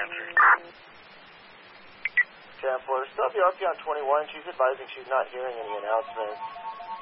answer. 10-4, still WRP on 21. She's advising she's not hearing any announcements.